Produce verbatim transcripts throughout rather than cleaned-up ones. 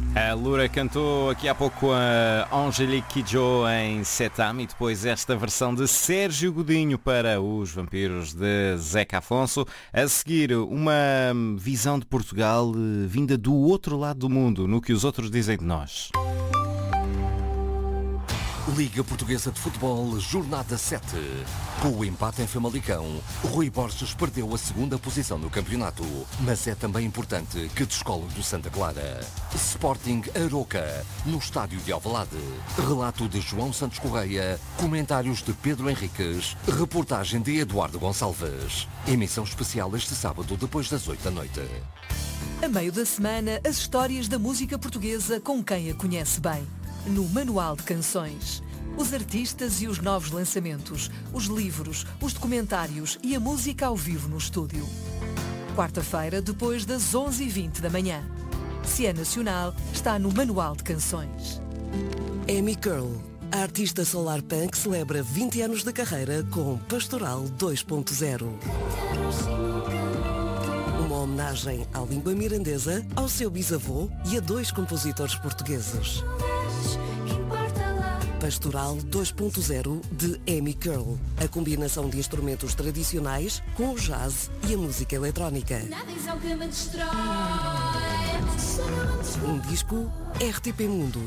A Lura cantou aqui há pouco a Angélique Kidjo em Setam e depois esta versão de Sérgio Godinho para Os Vampiros de Zeca Afonso. A seguir, uma visão de Portugal vinda do outro lado do mundo, no que os outros dizem de nós. Liga Portuguesa de Futebol, Jornada sete. Com o empate em Famalicão, Rui Borges perdeu a segunda posição no campeonato, mas é também importante que descole do Santa Clara. Sporting Aroca, no estádio de Alvalade. Relato de João Santos Correia, comentários de Pedro Henriques, reportagem de Eduardo Gonçalves. Emissão especial este sábado, depois das oito da noite. A meio da semana, as histórias da música portuguesa com quem a conhece bem. No Manual de Canções. Os artistas e os novos lançamentos, os livros, os documentários e a música ao vivo no estúdio. Quarta-feira, depois das onze e vinte da manhã. Se é nacional, está no Manual de Canções. Amy Curl, a artista solar punk, celebra vinte anos de carreira com Pastoral dois ponto zero. Uma homenagem à língua mirandesa, ao seu bisavô e a dois compositores portugueses. Pastoral dois ponto zero de Amy Curl. A combinação de instrumentos tradicionais com o jazz e a música eletrónica. Um disco R T P Mundo.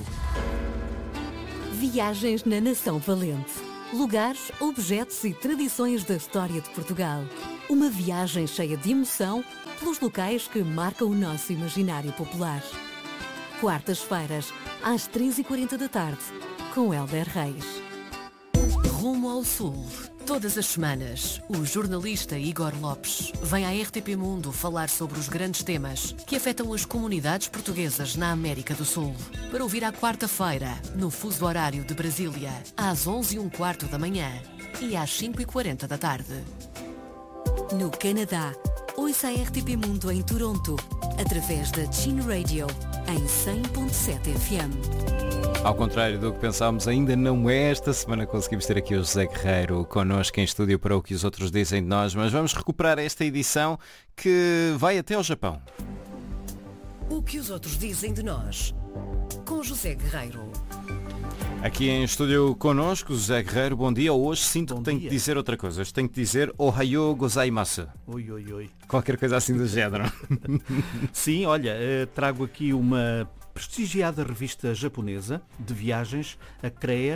Viagens na Nação Valente. Lugares, objetos e tradições da história de Portugal. Uma viagem cheia de emoção pelos locais que marcam o nosso imaginário popular. Quartas-feiras, às três e quarenta da tarde. Com Hélder Reis. Rumo ao Sul. Todas as semanas, o jornalista Igor Lopes vem à R T P Mundo falar sobre os grandes temas que afetam as comunidades portuguesas na América do Sul. Para ouvir à quarta-feira, no fuso horário de Brasília, às onze e um quarto da manhã e às cinco e quarenta da tarde. No Canadá, ouça a R T P Mundo em Toronto, através da Chin Radio, em cem ponto sete F M. Ao contrário do que pensávamos, ainda não é esta semana conseguimos ter aqui o José Guerreiro connosco em estúdio para o que os outros dizem de nós, mas vamos recuperar esta edição que vai até ao Japão. O que os outros dizem de nós, com José Guerreiro. Aqui em estúdio connosco, José Guerreiro, bom dia. Hoje sinto bom que tenho dia. que dizer outra coisa. Hoje tenho que dizer Ohayou gozaimasu. Oi, oi, oi. Qualquer coisa assim do género. Sim, olha, eh, trago aqui uma prestigiada revista japonesa de viagens, a Creia,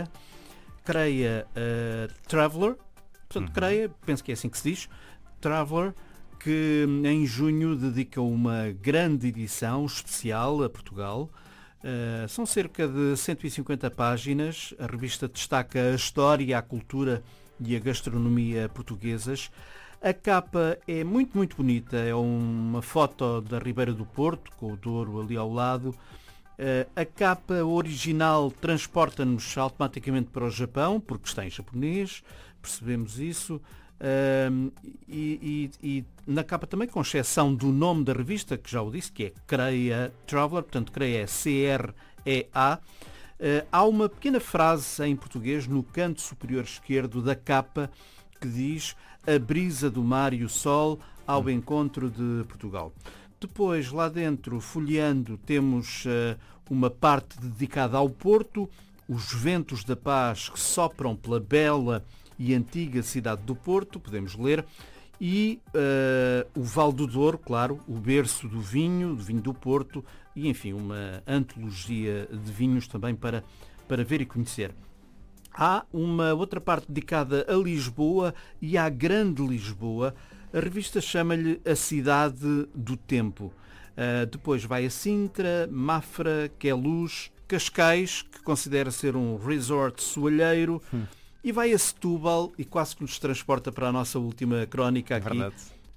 Creia uh, Traveler, portanto, uhum. Creia, penso que é assim que se diz, Traveler, que em junho dedica uma grande edição especial a Portugal. Uh, são cerca de cento e cinquenta páginas. A revista destaca a história, a cultura e a gastronomia portuguesas. A capa é muito, muito bonita. É uma foto da Ribeira do Porto, com o Douro ali ao lado. Uh, a capa original transporta-nos automaticamente para o Japão, porque está em japonês, percebemos isso. Uh, e, e, e na capa também, com exceção do nome da revista, que já o disse, que é Creia Traveler, portanto Creia é C R E A. Uh, há uma pequena frase em português no canto superior esquerdo da capa que diz: a brisa do mar e o sol ao encontro de Portugal. Depois, lá dentro, folheando, temos uh, uma parte dedicada ao Porto, os ventos da paz que sopram pela bela e antiga cidade do Porto, podemos ler, e uh, o Val do Douro, claro, o berço do vinho, do vinho do Porto, e enfim, uma antologia de vinhos também para, para ver e conhecer. Há uma outra parte dedicada a Lisboa e à Grande Lisboa. A revista chama-lhe A Cidade do Tempo. Uh, depois vai a Sintra, Mafra, Queluz, Cascais, que considera ser um resort soalheiro, hum. e vai a Setúbal e quase que nos transporta para a nossa última crónica aqui. Uh,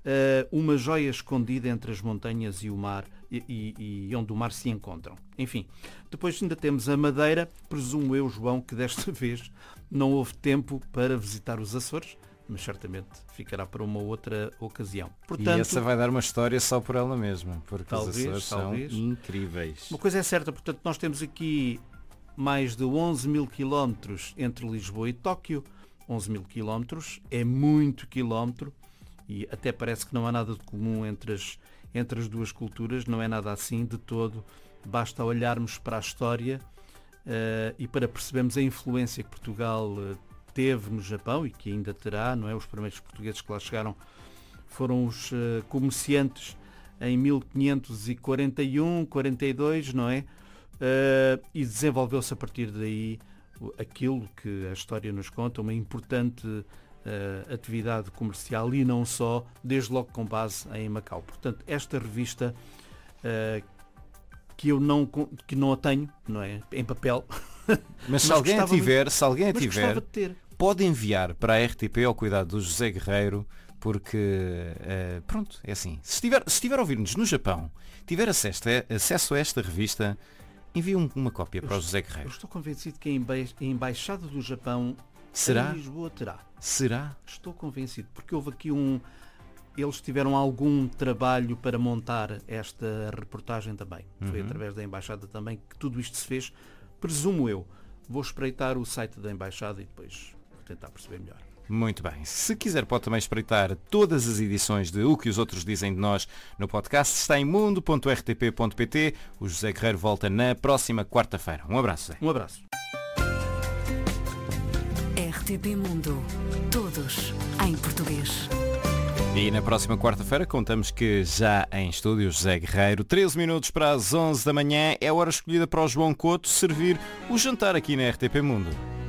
uma joia escondida entre as montanhas e o mar, e, e, e onde o mar se encontram. Enfim, depois ainda temos a Madeira, presumo eu, João, que desta vez não houve tempo para visitar os Açores, mas certamente ficará para uma outra ocasião. Portanto, e essa vai dar uma história só por ela mesma, porque talvez, os Açores talvez. são incríveis. Uma coisa é certa, portanto, nós temos aqui mais de onze mil quilómetros entre Lisboa e Tóquio. onze mil quilómetros é muito quilómetro e até parece que não há nada de comum entre as, entre as duas culturas, não é nada assim de todo basta olharmos para a história uh, e para percebermos a influência que Portugal uh, teve no Japão e que ainda terá, não é? Os primeiros portugueses que lá chegaram foram os uh, comerciantes em mil quinhentos e quarenta e um, quarenta e dois, não é? Uh, e desenvolveu-se a partir daí aquilo que a história nos conta, uma importante uh, atividade comercial e não só, desde logo com base em Macau. Portanto, esta revista uh, que eu não, que não a tenho, não é? Em papel. Mas, mas se alguém a tiver, muito, se alguém a tiver, pode enviar para a R T P ao cuidado do José Guerreiro, porque, uh, pronto, é assim. Se estiver, se estiver a ouvir-nos no Japão, tiver acesso a, acesso a esta revista, envie um, uma cópia para o José Guerreiro. Eu estou convencido que a, emba a Embaixada do Japão Será? em Lisboa terá. Será? Estou convencido, porque houve aqui um... Eles tiveram algum trabalho para montar esta reportagem também. Uhum. Foi através da Embaixada também que tudo isto se fez. Presumo eu. Vou espreitar o site da Embaixada e depois vou tentar perceber melhor. Muito bem. Se quiser pode também espreitar todas as edições de O que os outros dizem de nós no podcast. Está em mundo ponto r t p ponto p t. O José Guerreiro volta na próxima quarta-feira. Um abraço, José. Um abraço. R T P Mundo. Todos em português. E na próxima quarta-feira contamos que já em estúdio José Guerreiro, treze minutos para as onze da manhã, é a hora escolhida para o João Couto servir o jantar aqui na R T P Mundo.